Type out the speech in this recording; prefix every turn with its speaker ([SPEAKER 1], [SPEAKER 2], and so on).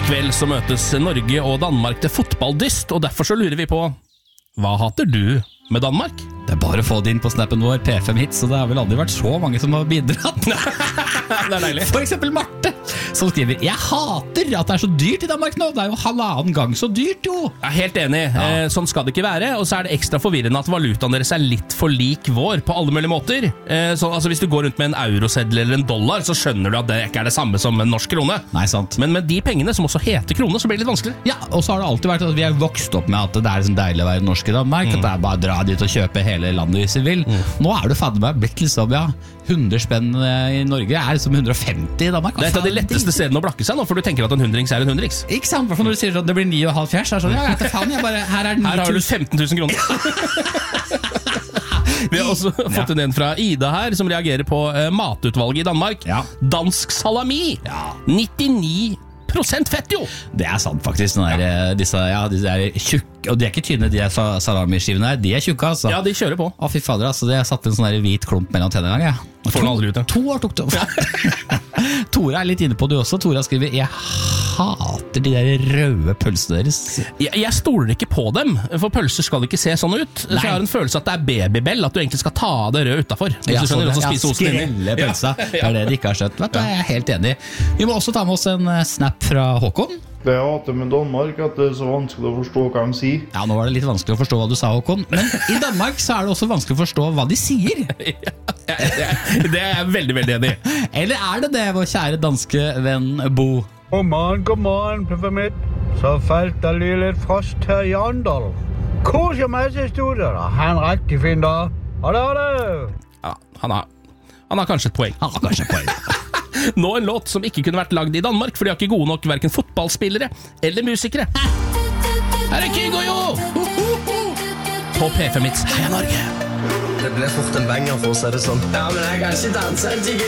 [SPEAKER 1] kveld så møtes Norge og Danmark til fotballdyst, og derfor så lurer vi på, hva hater du med Danmark?
[SPEAKER 2] Det bare å få det inn på snappen vår, P5 Hits, og det har vel aldri vært så mange som har bidratt.
[SPEAKER 1] Det deilig.
[SPEAKER 2] For eksempel Marte, som skriver: jeg hater at det så dyrt i Danmark nå. Det jo 1,5 gang så dyrt, jo.
[SPEAKER 1] Jeg helt enig, sånn skal det ikke være. Og så det ekstra forvirrende at valutaen deres litt for lik vår på alle mulige måter. Så altså, hvis du går rundt med en euroseddel eller en dollar, så skjønner du at det ikke det samme som en norsk krone.
[SPEAKER 2] Nei, sant.
[SPEAKER 1] Men med de pengene, som også heter krone, så blir det litt vanskelig.
[SPEAKER 2] Ja, og så har det alltid vært at vi har vokst opp med at det liksom deilig å være norsk i Danmark, at det bare å dra dit og kjøpe hele landet hvis vi vil. Nå du fadder meg blitt liksom, 100 spenn i Norge som 150 i Danmark.
[SPEAKER 1] Det et av de letteste stedene å blakke seg nå, for du tenker at en hundrings en hundrings.
[SPEAKER 2] Ikke sant, for når du sier at det blir 9,5 fjers, så sånn, jeg vet faen, her
[SPEAKER 1] Her har du 15 000 kroner. Vi har også fått en fra Ida her, som reagerer på matutvalget i Danmark. Dansk salami, 99% fett, jo. Det
[SPEAKER 2] sant faktisk. Disse tjukke, og de ikke tynne, de salamiskivene her. De tjukke, altså.
[SPEAKER 1] Ja, de kjører på.
[SPEAKER 2] Å, fy fader, altså. Jeg satt en sånn hvit klump mellom tennene en gang, ja.
[SPEAKER 1] Får den aldri ut, ja.
[SPEAKER 2] 2 år tok det. Tora litt inne på det også. Tora skriver: jeg hater de der røde pølsene deres.
[SPEAKER 1] Jeg stoler ikke på dem, for pølser skal ikke se sånn ut. Så jeg har en følelse at det babybell, at du egentlig skal ta det røde utenfor.
[SPEAKER 2] Skrelle pølsa. Det det de ikke har skjønt. Vet du, jeg helt enig. Vi må også ta med oss en snap fra Håkon.
[SPEAKER 3] Det jeg hater med Danmark, at det så vanskelig å forstå hva de sier.
[SPEAKER 2] Ja, nå var det litt vanskelig å forstå hva du sa, Håkon. Men i Danmark så det også vanskelig å forstå hva de sier.
[SPEAKER 1] Det jeg veldig, veldig enig i.
[SPEAKER 2] Eller det vår kjære danske venn Bo?
[SPEAKER 4] God morgen, Puffermitt. Så falt der lige lidt frost her i Åndal. Kos jer masse i studiet, og ha en rigtig fin dag. Ha det!
[SPEAKER 1] Ja, han har kanskje et poeng. Nå en låt som ikke kunne vært lagd i Danmark, for de har ikke gode nok hverken fotballspillere eller musikere. Her Kygo, jo! På P5 Hits. Heia Norge!
[SPEAKER 5] Det ble fort en banger, for å si det sånn. Ja, men jeg kan ikke danse en